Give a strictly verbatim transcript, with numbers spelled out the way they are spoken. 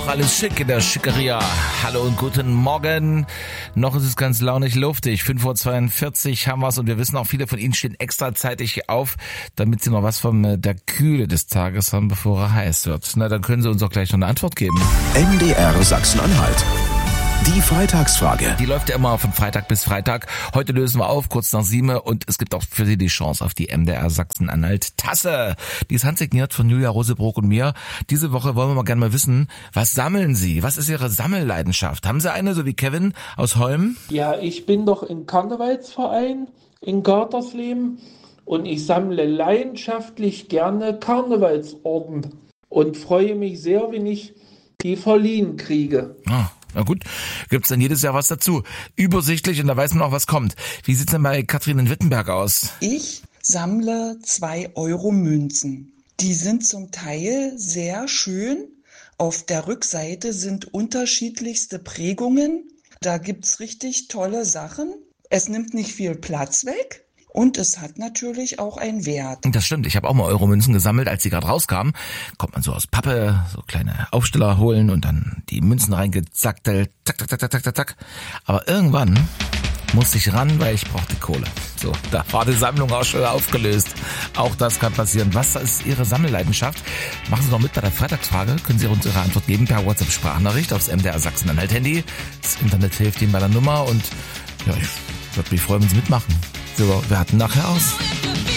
alles schick in der Schickeria. Hallo und guten Morgen. Noch ist es ganz launig luftig. fünf Uhr zweiundvierzig haben wir's und wir wissen auch, viele von Ihnen stehen extra zeitig auf, damit Sie noch was von der Kühle des Tages haben, bevor er heiß wird. Na, dann können Sie uns auch gleich noch eine Antwort geben. M D R Sachsen-Anhalt. Die Freitagsfrage. Die läuft ja immer von Freitag bis Freitag. Heute lösen wir auf, kurz nach sieben, und es gibt auch für Sie die Chance auf die M D R Sachsen-Anhalt Tasse. Die ist handsigniert von Julia Rosebrock und mir. Diese Woche wollen wir mal gerne mal wissen, was sammeln Sie? Was ist Ihre Sammelleidenschaft? Haben Sie eine, so wie Kevin aus Holm? Ja, ich bin doch im Karnevalsverein in Gartersleben und ich sammle leidenschaftlich gerne Karnevalsorden und freue mich sehr, wenn ich die verliehen kriege. Ah. Na gut, gibt's dann jedes Jahr was dazu. Übersichtlich, und da weiß man auch, was kommt. Wie sieht's denn bei Katrin in Wittenberg aus? Ich sammle zwei Euro Münzen. Die sind zum Teil sehr schön. Auf der Rückseite sind unterschiedlichste Prägungen. Da gibt's richtig tolle Sachen. Es nimmt nicht viel Platz weg. Und es hat natürlich auch einen Wert. Das stimmt, ich habe auch mal Euromünzen gesammelt, als die gerade rauskamen. Kommt man so aus Pappe, so kleine Aufsteller holen und dann die Münzen reingezackelt, zack, zack, zack, zack, zack, zack. Aber irgendwann musste ich ran, weil ich brauchte Kohle. So, da war die Sammlung auch schon aufgelöst. Auch das kann passieren. Was ist Ihre Sammelleidenschaft? Machen Sie noch mit bei der Freitagsfrage. Können Sie uns Ihre Antwort geben per WhatsApp-Sprachnachricht aufs M D R Sachsen-Anhalt-Handy. Das Internet hilft Ihnen bei der Nummer und ja, ich würde mich freuen, wenn Sie mitmachen. So, wir hatten nachher aus.